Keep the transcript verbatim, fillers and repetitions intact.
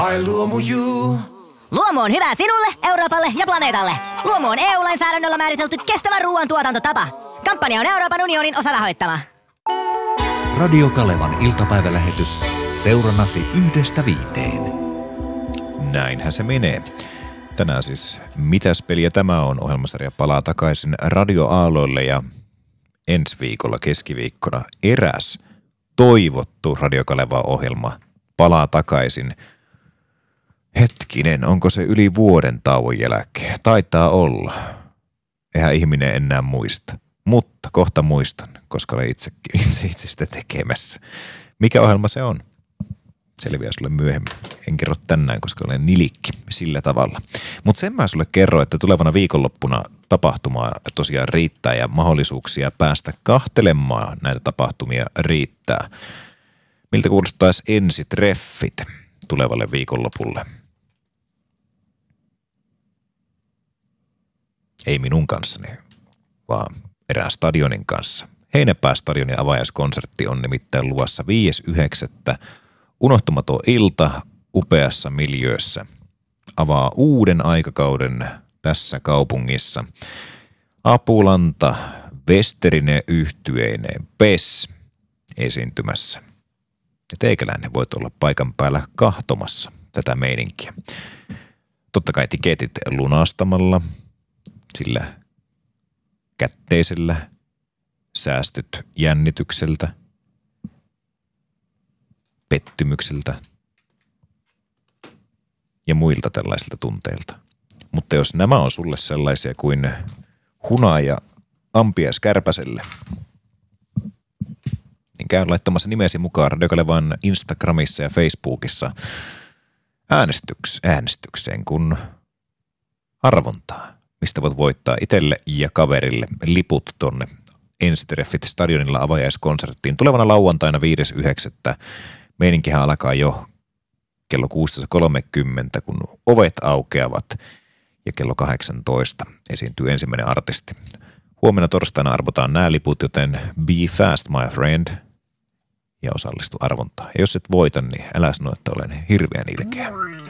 Ai Luomu you. Luomu on hyvä sinulle, Euroopalle ja planeetalle. Luomu on E U-lainsäädännöllä määritelty kestävä ruoantuotantotapa. Kampanja on Euroopan unionin osarahoittama. Radio Kalevan iltapäivälähetys. Seurannasi yhdestä viiteen. Näinhän se menee. Tänään siis Mitäs peliä tämä on? Ohjelmasarja palaa takaisin radioaaloille ja ensi viikolla keskiviikkona eräs toivottu Radio Kaleva-ohjelma palaa takaisin. Hetkinen, onko se yli vuoden tauon jälkeen? Taitaa olla. Eihän ihminen enää muista. Mutta kohta muistan, koska olen itse, itse, itse sitä tekemässä. Mikä ohjelma se on? Selviää sulle myöhemmin. En kerro tänään, koska olen nilikki sillä tavalla. Mutta sen mä sulle kerron, että tulevana viikonloppuna tapahtumaa tosiaan riittää ja mahdollisuuksia päästä kahtelemaan näitä tapahtumia riittää. Miltä kuulostaisi ensitreffit tulevalle viikonlopulle? Ei minun kanssani, vaan erään stadionin kanssa. Heinäpää-stadionin avajaiskonsertti on nimittäin luvassa viides yhdeksättä Unohtumaton ilta upeassa miljöössä. Avaa uuden aikakauden tässä kaupungissa. Apulanta, Westerinen yhtyeineen, P E S esiintymässä. Ja teikäläinen voit olla paikan päällä kahtomassa tätä meininkiä. Totta kai tiketit lunastamalla, sillä kätteisellä säästyt jännitykseltä, pettymykseltä ja muilta tällaisilta tunteilta. Mutta jos nämä on sulle sellaisia kuin hunaja Ampias Kärpäselle, niin käy laittamassa nimesi mukaan Radio Kalevan Instagramissa ja Facebookissa äänestyks, äänestykseen kun arvontaa, mistä voit voittaa itselle ja kaverille liput tonne Ensitreffit stadionilla avajaiskonserttiin tulevana lauantaina viides yhdeksättä Meininkihän alkaa jo kello kuusitoista kolmekymmentä, kun ovet aukeavat ja kello kahdeksantoista esiintyy ensimmäinen artisti. Huomenna torstaina arvotaan nämä liput, joten be fast my friend ja osallistu arvontaan. Ja jos et voita, niin älä sano, että olen hirveän ilkeä.